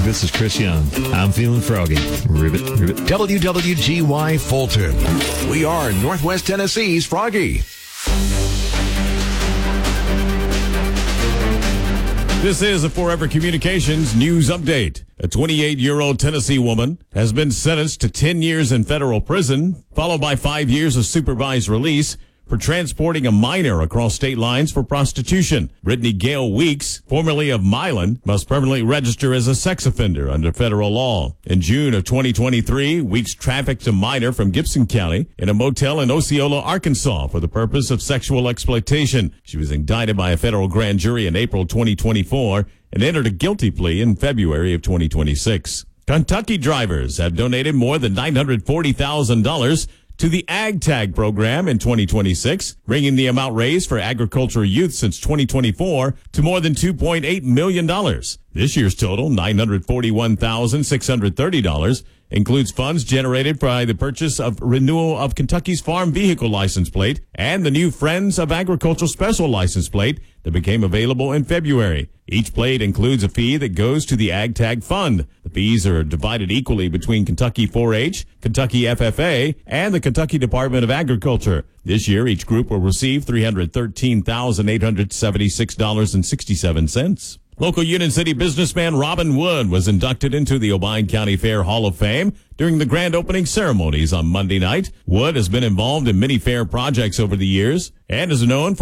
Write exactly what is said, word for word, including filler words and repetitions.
this is Chris Young. I'm feeling froggy. Ribbit, ribbit. W W G Y Fulton. We are Northwest Tennessee's Froggy. This is a Forever Communications news update. A twenty-eight-year-old Tennessee woman has been sentenced to ten years in federal prison, followed by five years of supervised release for transporting a minor across state lines for prostitution. Brittany Gale Weeks, formerly of Milan, must permanently register as a sex offender under federal law. In June of twenty twenty-three, Weeks trafficked a minor from Gibson County in a motel in Osceola, Arkansas for the purpose of sexual exploitation. She was indicted by a federal grand jury in April twenty twenty-four and entered a guilty plea in February of twenty twenty-six. Kentucky drivers have donated more than nine hundred forty thousand dollars to the Ag Tag program in twenty twenty-six, bringing the amount raised for agricultural youth since twenty twenty-four to more than two point eight million dollars. This year's total, nine hundred forty-one thousand six hundred thirty dollars, includes funds generated by the purchase of renewal of Kentucky's farm vehicle license plate and the new Friends of Agricultural Special license plate that became available in February. Each plate includes a fee that goes to the Ag Tag Fund. The fees are divided equally between Kentucky four H, Kentucky F F A, and the Kentucky Department of Agriculture. This year, each group will receive three hundred thirteen thousand eight hundred seventy-six dollars and sixty-seven cents. Local Union City businessman Robin Wood was inducted into the Obion County Fair Hall of Fame during the grand opening ceremonies on Monday night. Wood has been involved in many fair projects over the years and is known for